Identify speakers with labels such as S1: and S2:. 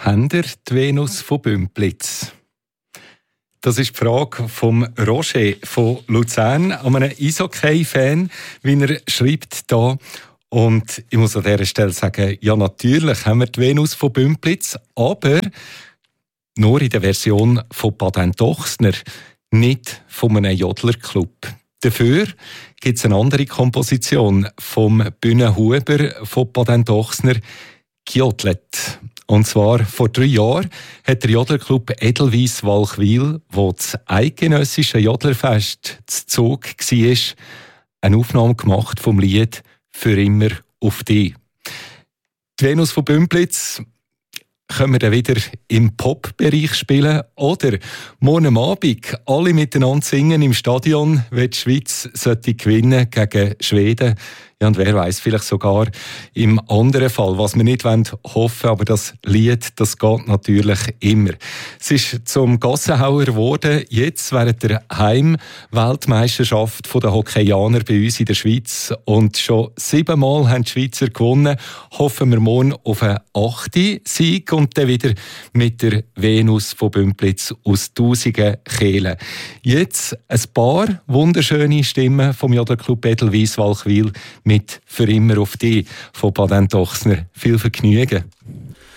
S1: Habt ihr die Venus von Bümpliz? Das ist die Frage vom Roger von Luzern, einem Eishockey-Fan, wie er schreibt da. Und ich muss an dieser Stelle sagen, ja, natürlich haben wir die Venus von Bümpliz, aber nur in der Version von Baden-Dochsner, nicht von einem Jodlerclub. Dafür gibt es eine andere Komposition vom Bühnenhuber von Baden-Dochsner, Gjodlet. Und zwar vor 3 Jahren hat der Jodlerclub Edelweiss Walchwil, wo das eidgenössische Jodlerfest zu Zug war, eine Aufnahme gemacht vom Lied «Für immer auf dich». Die Venus von Bümpliz können wir dann wieder im Pop-Bereich spielen oder morgen am Abend alle miteinander singen im Stadion, wenn die Schweiz gewinnen gegen Schweden. Ja, und wer weiß, vielleicht sogar im anderen Fall, was wir nicht hoffen wollen, aber das Lied, das geht natürlich immer. Es ist zum Gassenhauer geworden, jetzt während der Heim-Weltmeisterschaft der Hockeyaner bei uns in der Schweiz. Und schon 7 Mal haben die Schweizer gewonnen. Hoffen wir morgen auf einen 8. Sieg und dann wieder mit der Venus von Bümpliz aus Tausigen Kehlen. Jetzt ein paar wunderschöne Stimmen vom Jodlerclub Edelweiss Walchwil mit «Für immer auf dich» von Baden-Dochsner. Viel Vergnügen.